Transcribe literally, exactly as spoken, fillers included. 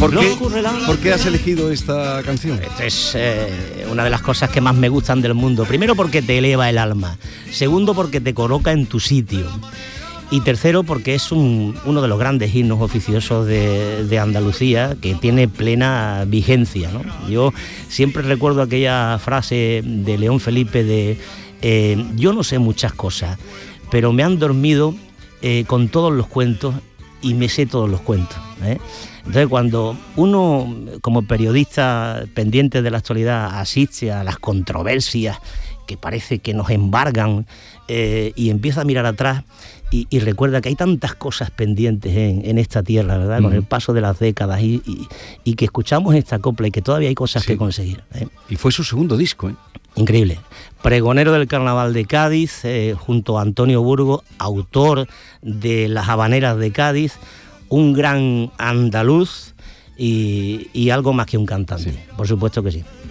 ¿Por qué, ¿Por qué has elegido esta canción? Esta es eh, una de las cosas que más me gustan del mundo. Primero porque te eleva el alma. Segundo porque te coloca en tu sitio. Y tercero porque es un, uno de los grandes himnos oficiosos de, de Andalucía, que tiene plena vigencia, ¿no? Yo siempre recuerdo aquella frase de León Felipe de eh, yo no sé muchas cosas, pero me han dormido eh, con todos los cuentos y me sé todos los cuentos, ¿eh? Entonces, cuando uno, como periodista pendiente de la actualidad, asiste a las controversias que parece que nos embargan eh, y empieza a mirar atrás y, y recuerda que hay tantas cosas pendientes en, en esta tierra, ¿verdad? Mm. Con el paso de las décadas y, y, y que escuchamos esta copla y que todavía hay cosas sí. que conseguir, ¿eh? Y fue su segundo disco, ¿eh? Increíble. Pregonero del Carnaval de Cádiz, eh, junto a Antonio Burgos, autor de Las Habaneras de Cádiz, un gran andaluz y, y algo más que un cantante, sí. Por supuesto que sí.